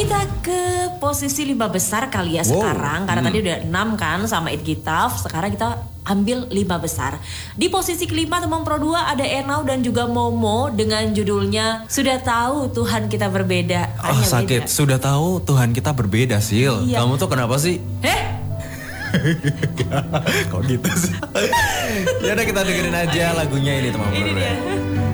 Kita ke posisi 5 besar kali ya sekarang. Karena tadi udah 6 kan sama It Gitaf. Sekarang kita ambil 5 besar. Di posisi kelima teman Pro 2 ada Enau dan juga Momo dengan judulnya Sudah Tahu Tuhan Kita Berbeda. Oh sakit, beda. Sudah tahu Tuhan kita berbeda, Sil. Iya. Kamu tuh kenapa sih? Kok gitu sih? Ya udah kita dengerin aja lagunya ini teman Pro 2.